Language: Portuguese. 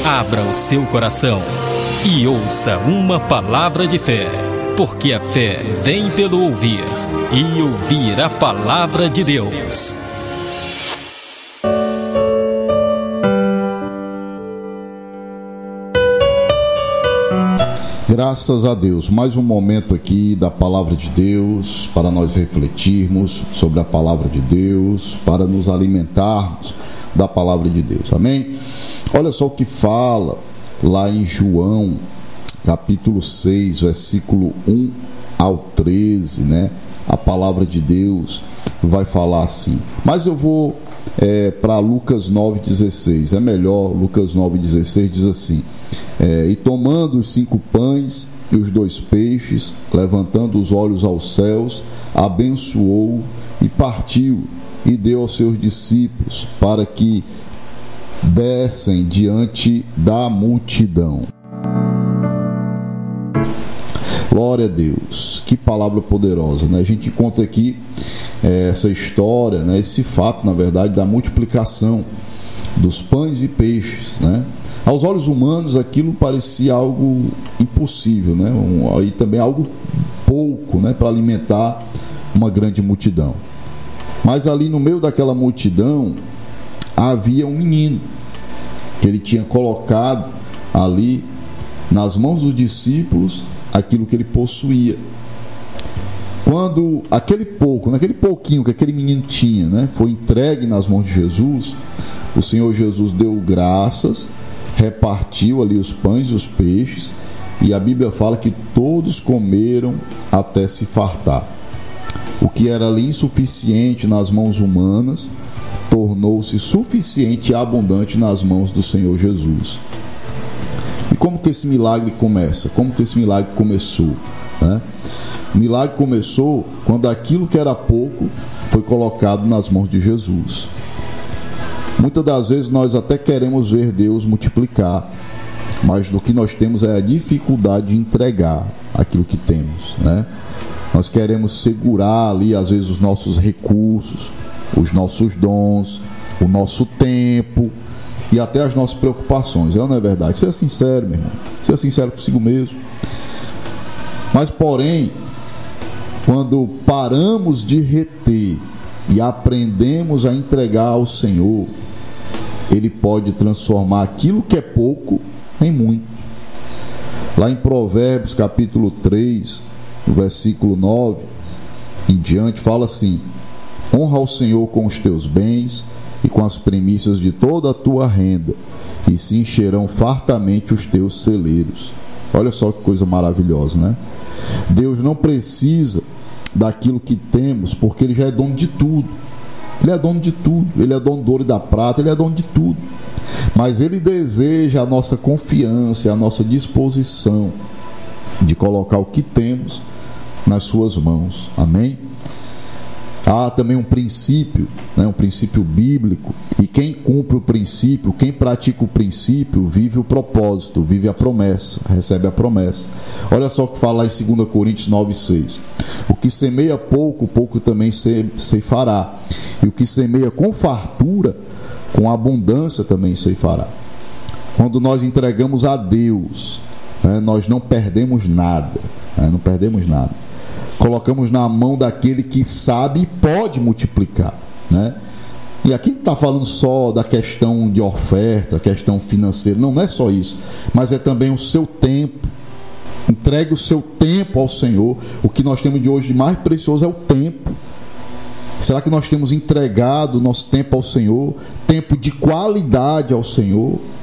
Abra o seu coração e ouça uma palavra de fé, porque a fé vem pelo ouvir, e ouvir a palavra de Deus. Graças a Deus, mais um momento aqui da palavra de Deus, para nós refletirmos sobre a palavra de Deus, para nos alimentarmos da palavra de Deus, amém? Olha só o que fala lá em João, capítulo 6, versículo 1 ao 13, né? A palavra de Deus vai falar assim, mas eu vou para Lucas 9,16, é melhor. Lucas 9,16 diz assim: e tomando os 5 pães e os 2 peixes, levantando os olhos aos céus, abençoou e partiu, e deu aos seus discípulos para que dessem diante da multidão. Glória a Deus, que palavra poderosa, né? A gente encontra aqui essa história, né? Esse fato, na verdade, da multiplicação dos pães e peixes, né? Aos olhos humanos aquilo parecia algo impossível, né? E também algo pouco, né? Para alimentar uma grande multidão. Mas ali no meio daquela multidão havia um menino que ele tinha colocado ali nas mãos dos discípulos aquilo que ele possuía. Quando aquele pouquinho que aquele menino tinha, né, foi entregue nas mãos de Jesus, o Senhor Jesus deu graças, repartiu ali os pães e os peixes, e a Bíblia fala que todos comeram até se fartar. O que era ali insuficiente nas mãos humanas tornou-se suficiente e abundante nas mãos do Senhor Jesus. E como que esse milagre começa? Como que esse milagre começou, né? O milagre começou quando aquilo que era pouco foi colocado nas mãos de Jesus. Muitas das vezes nós até queremos ver Deus multiplicar, mas do que nós temos é a dificuldade de entregar aquilo que temos, né? Nós queremos segurar ali, às vezes, os nossos recursos, os nossos dons, o nosso tempo e até as nossas preocupações. Não é verdade? Seja sincero, meu irmão. Seja sincero consigo mesmo. Mas, porém, quando paramos de reter e aprendemos a entregar ao Senhor, Ele pode transformar aquilo que é pouco em muito. Lá em Provérbios, capítulo 3, no versículo 9 em diante, fala assim: honra ao Senhor com os teus bens e com as primícias de toda a tua renda, e se encherão fartamente os teus celeiros. Olha só que coisa maravilhosa, né? Deus não precisa daquilo que temos, porque Ele já é dono de tudo. Ele é dono de tudo. Ele é dono do ouro e da prata. Ele é dono de tudo. Mas Ele deseja a nossa confiança, a nossa disposição de colocar o que temos nas suas mãos. Amém? Há também um princípio, né? Um princípio bíblico, e quem cumpre o princípio, quem pratica o princípio, vive o propósito, vive a promessa, recebe a promessa. Olha só o que fala lá em 2 Coríntios 9,6: o que semeia pouco, pouco também ceifará, e o que semeia com fartura, com abundância também ceifará. Quando nós entregamos a Deus, né, nós não perdemos nada, né? Não perdemos nada. Colocamos na mão daquele que sabe e pode multiplicar, né? E aqui não está falando só da questão de oferta, questão financeira, não é só isso, mas é também o seu tempo. Entregue o seu tempo ao Senhor. O que nós temos de hoje de mais precioso é o tempo. Será que nós temos entregado o nosso tempo ao Senhor? Tempo de qualidade ao Senhor?